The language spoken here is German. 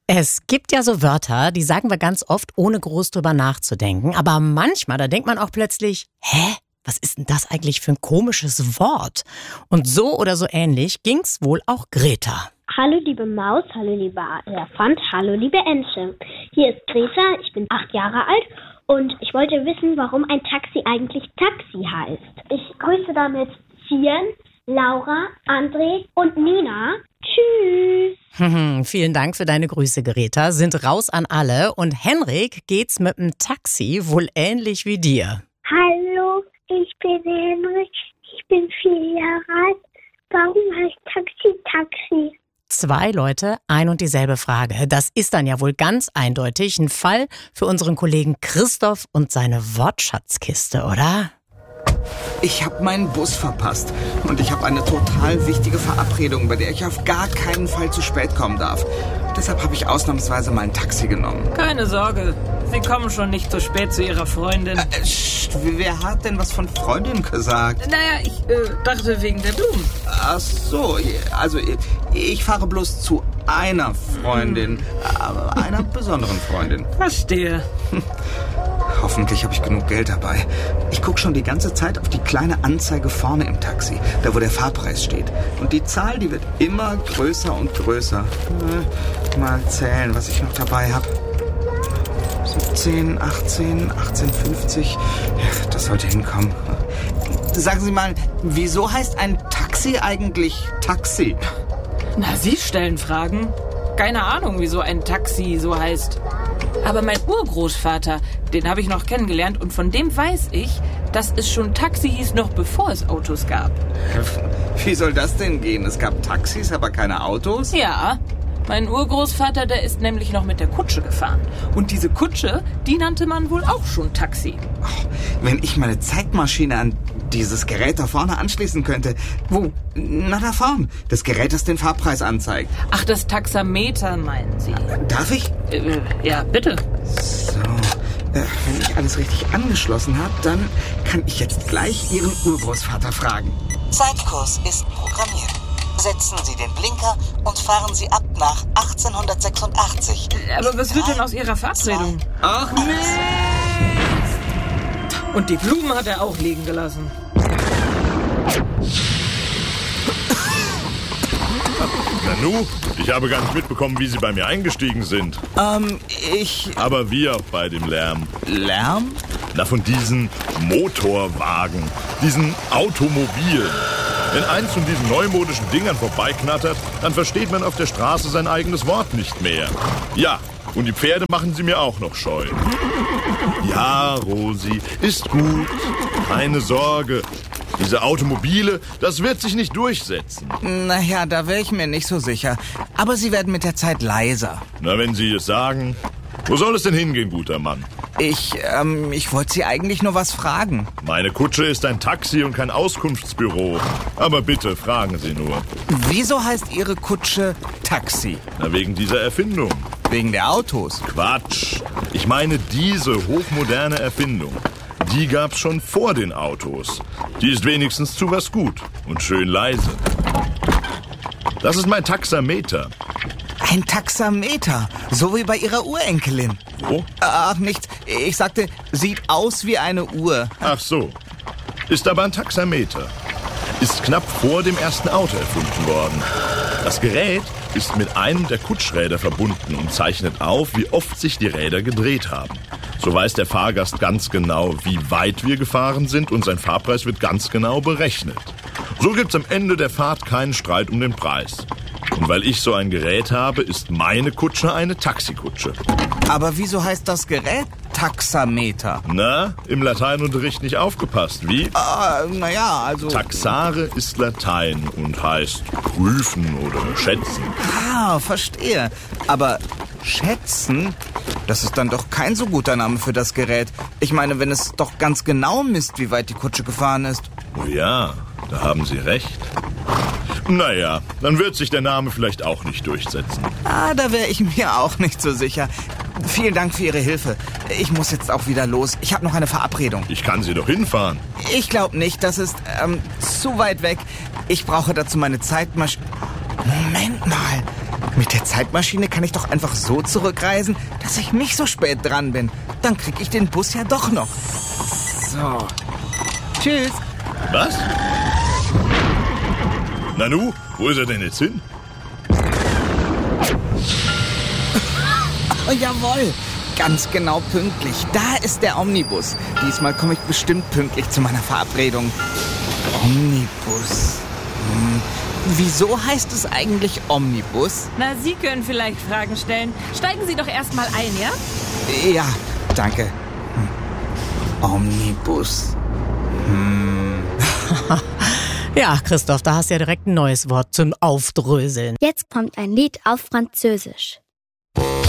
Es gibt ja so Wörter, die sagen wir ganz oft, ohne groß drüber nachzudenken. Aber manchmal, da denkt man auch plötzlich, was ist denn das eigentlich für ein komisches Wort? Und so oder so ähnlich ging's wohl auch Greta. Hallo liebe Maus, hallo lieber Elefant, hallo liebe Ente. Hier ist Greta, ich bin 8 Jahre alt und ich wollte wissen, warum ein Taxi eigentlich Taxi heißt. Ich grüße damit Cian, Laura, André und Nina. Tschüss. Vielen Dank für deine Grüße, Greta. Sind raus an alle. Und Henrik geht's mit dem Taxi wohl ähnlich wie dir. Hallo, ich bin Henrik. Ich bin 4 Jahre alt. Warum heißt Taxi Taxi? 2 Leute, ein und dieselbe Frage. Das ist dann ja wohl ganz eindeutig ein Fall für unseren Kollegen Christoph und seine Wortschatzkiste, oder? Ich habe meinen Bus verpasst und ich habe eine total wichtige Verabredung, bei der ich auf gar keinen Fall zu spät kommen darf. Deshalb habe ich ausnahmsweise mal ein Taxi genommen. Keine Sorge, Sie kommen schon nicht zu spät zu Ihrer Freundin. Wer hat denn was von Freundin gesagt? Naja, ich dachte wegen der Blumen. Ach so, also ich fahre bloß zu einer Freundin, einer besonderen Freundin. Verstehe. Hoffentlich habe ich genug Geld dabei. Ich gucke schon die ganze Zeit auf die kleine Anzeige vorne im Taxi, da wo der Fahrpreis steht. Und die Zahl, die wird immer größer und größer. Mal zählen, was ich noch dabei habe. 17, 18, 18,50. Ja, das sollte hinkommen. Sagen Sie mal, wieso heißt ein Taxi eigentlich Taxi? Na, Sie stellen Fragen. Keine Ahnung, wieso ein Taxi so heißt. Aber mein Urgroßvater, den habe ich noch kennengelernt und von dem weiß ich, dass es schon Taxi hieß, noch bevor es Autos gab. Wie soll das denn gehen? Es gab Taxis, aber keine Autos? Ja, mein Urgroßvater, der ist nämlich noch mit der Kutsche gefahren. Und diese Kutsche, die nannte man wohl auch schon Taxi. Wenn ich meine Zeitmaschine an dieses Gerät da vorne anschließen könnte. Wo? Na, da vorne. Das Gerät, das den Fahrpreis anzeigt. Ach, das Taxameter meinen Sie? Darf ich? Ja, bitte. So, wenn ich alles richtig angeschlossen habe, dann kann ich jetzt gleich Ihren Urgroßvater fragen. Zeitkurs ist programmiert. Setzen Sie den Blinker und fahren Sie ab nach 1886. Aber was wird denn aus Ihrer Verabredung? Ach, Mist! Und die Blumen hat er auch liegen gelassen. Nanu, ich habe gar nicht mitbekommen, wie Sie bei mir eingestiegen sind. Aber wir bei dem Lärm. Lärm? Na, von diesen Motorwagen, diesen Automobilen. Wenn eins von diesen neumodischen Dingern vorbeiknattert, dann versteht man auf der Straße sein eigenes Wort nicht mehr. Ja, und die Pferde machen sie mir auch noch scheu. Ja, Rosi, ist gut. Keine Sorge. Diese Automobile, das wird sich nicht durchsetzen. Naja, da wäre ich mir nicht so sicher. Aber sie werden mit der Zeit leiser. Na, wenn Sie es sagen. Wo soll es denn hingehen, guter Mann? Ich wollte Sie eigentlich nur was fragen. Meine Kutsche ist ein Taxi und kein Auskunftsbüro. Aber bitte, fragen Sie nur. Wieso heißt Ihre Kutsche Taxi? Na, wegen dieser Erfindung. Wegen der Autos? Quatsch. Ich meine diese hochmoderne Erfindung. Die gab's schon vor den Autos. Die ist wenigstens zu was gut und schön leise. Das ist mein Taxameter. Ein Taxameter, so wie bei Ihrer Urenkelin. Wo? Ach, nichts. Ich sagte, sieht aus wie eine Uhr. Ach so. Ist aber ein Taxameter. Ist knapp vor dem ersten Auto erfunden worden. Das Gerät ist mit einem der Kutschräder verbunden und zeichnet auf, wie oft sich die Räder gedreht haben. So weiß der Fahrgast ganz genau, wie weit wir gefahren sind und sein Fahrpreis wird ganz genau berechnet. So gibt's am Ende der Fahrt keinen Streit um den Preis. Und weil ich so ein Gerät habe, ist meine Kutsche eine Taxikutsche. Aber wieso heißt das Gerät Taxameter? Na, im Lateinunterricht nicht aufgepasst, wie? Naja, also... Taxare ist Latein und heißt prüfen oder schätzen. Ah, verstehe. Aber schätzen, das ist dann doch kein so guter Name für das Gerät. Ich meine, wenn es doch ganz genau misst, wie weit die Kutsche gefahren ist. Oh ja, da haben Sie recht. Naja, dann wird sich der Name vielleicht auch nicht durchsetzen. Da wäre ich mir auch nicht so sicher. Vielen Dank für Ihre Hilfe. Ich muss jetzt auch wieder los. Ich habe noch eine Verabredung. Ich kann Sie doch hinfahren. Ich glaube nicht, das ist zu weit weg. Ich brauche dazu meine Zeitmaschine. Moment mal. Mit der Zeitmaschine kann ich doch einfach so zurückreisen, dass ich nicht so spät dran bin. Dann krieg ich den Bus ja doch noch. So. Tschüss. Was? Nanu, wo ist er denn jetzt hin? Oh, jawohl. Ganz genau pünktlich. Da ist der Omnibus. Diesmal komme ich bestimmt pünktlich zu meiner Verabredung. Omnibus. Wieso heißt es eigentlich Omnibus? Na, Sie können vielleicht Fragen stellen. Steigen Sie doch erstmal ein, ja? Ja, danke. Omnibus. Ja, Christoph, da hast du ja direkt ein neues Wort zum Aufdröseln. Jetzt kommt ein Lied auf Französisch.